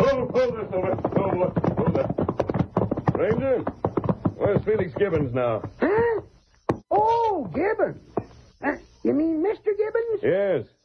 Hold this over. Hold this. Ranger, where's Felix Gibbons now? Huh? Oh, Gibbons. You mean Mr. Gibbons? Yes.